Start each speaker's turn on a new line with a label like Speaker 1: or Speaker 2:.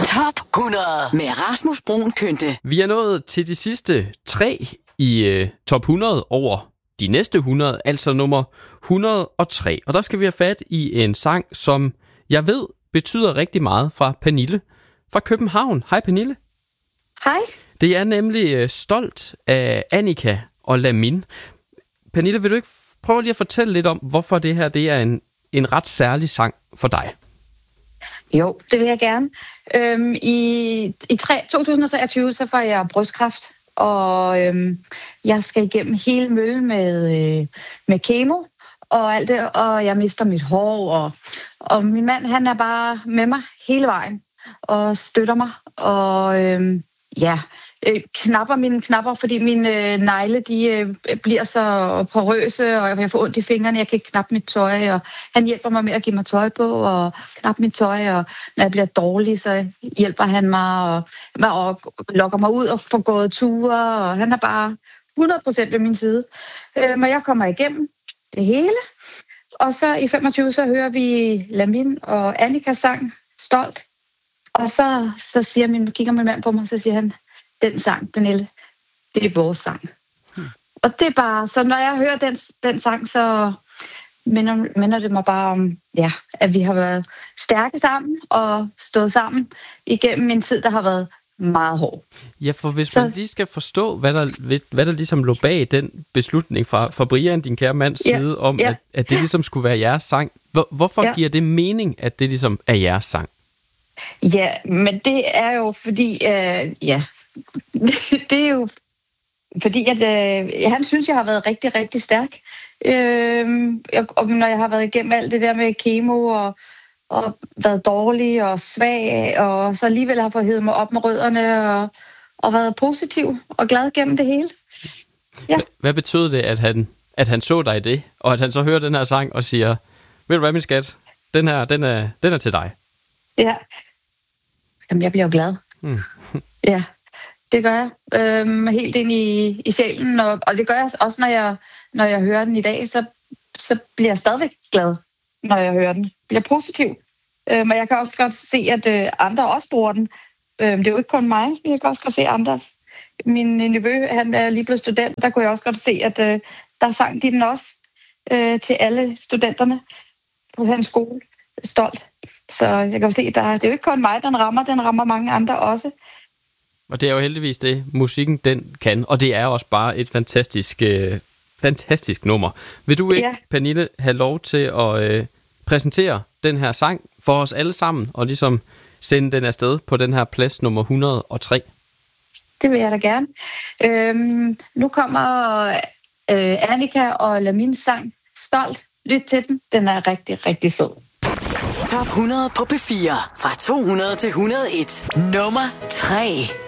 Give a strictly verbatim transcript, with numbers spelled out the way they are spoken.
Speaker 1: Top hundrede med Rasmus Bruun Kynte.
Speaker 2: Vi er nået til de sidste tre i øh, top hundrede over de næste hundrede, altså nummer et hundrede og tre. Og der skal vi have fat i en sang, som jeg ved betyder rigtig meget fra Pernille fra København. Hej Pernille.
Speaker 3: Hej.
Speaker 2: Det er nemlig øh, Stolt af Annika og Lamin. Pernille, vil du ikke prøve lige at fortælle lidt om, hvorfor det her det er en, en ret særlig sang for dig?
Speaker 3: Jo, det vil jeg gerne. Øhm, I i tre, to tusind og treogtyve så får jeg brystkræft, og øhm, jeg skal igennem hele møllen med, øh, med kemo og alt det, og jeg mister mit hår, og, og min mand han er bare med mig hele vejen og støtter mig, og øhm, ja, øh, knapper mine knapper, fordi mine øh, negle de øh, bliver så porøse, og jeg får ondt i fingrene, jeg kan ikke knappe mit tøj, og han hjælper mig med at give mig tøj på, og knappe mit tøj, og når jeg bliver dårlig, så hjælper han mig, og, og lokker mig ud og får gået ture, og han er bare hundrede procent ved min side. Øh, men jeg kommer igennem det hele, og så i femogtyve, så hører vi Lamin og Annikas sang, Stolt, og så, så siger min, kigger min mand på mig, så siger han, den sang, Pernille, det er vores sang. Hmm. Og det er bare, så når jeg hører den, den sang, så minder, minder det mig bare om, ja, at vi har været stærke sammen og stået sammen igennem en tid, der har været meget hård.
Speaker 2: Ja, for hvis
Speaker 3: så,
Speaker 2: man lige skal forstå, hvad der, hvad der ligesom lå bag den beslutning fra, fra Brian, din kære mands ja, side, om ja. at, at det ligesom skulle være jeres sang, hvor, hvorfor ja. giver det mening, at det ligesom er jeres sang?
Speaker 3: Ja, men det er jo fordi, øh, ja, det er jo fordi, at øh, han synes, jeg har været rigtig, rigtig stærk. Øh, og når jeg har været igennem alt det der med kemo og, og været dårlig og svag, og så alligevel har fået hævet mig op med rødderne og, og været positiv og glad gennem det hele. Ja.
Speaker 2: Hvad betød det, at han, at han så dig i det, og at han så hører den her sang og siger, ved du hvad, min skat, den her, den er, den er til dig?
Speaker 3: Ja. Jamen, jeg bliver jo glad. Mm. Ja, det gør jeg. Øhm, helt ind i, i sjælen, og, og det gør jeg også, når jeg, når jeg hører den i dag, så, så bliver jeg stadigvæk glad, når jeg hører den. Jeg bliver positiv. Øhm, og jeg kan også godt se, at øh, andre også bruger den. Øhm, det er jo ikke kun mig, men jeg kan også godt se andre. Min nevø, han er lige blevet student, der kunne jeg også godt se, at øh, der sang de den også øh, til alle studenterne på hans skole. Stolt. Så jeg kan se, at der, det er jo ikke kun mig, den rammer, den rammer mange andre også.
Speaker 2: Og det er jo heldigvis det, musikken den kan, og det er også bare et fantastisk, øh, fantastisk nummer. Vil du ikke, ja. Pernille, have lov til at øh, præsentere den her sang for os alle sammen, og ligesom sende den afsted på den her plads nummer et hundrede og tre?
Speaker 3: Det vil jeg da gerne. Øhm, nu kommer øh, Annika og Lamins sang, Stolt. Lyt til den, den er rigtig, rigtig sød.
Speaker 1: Top hundrede på P fire. Fra to hundrede til et hundrede og en. Nummer tre.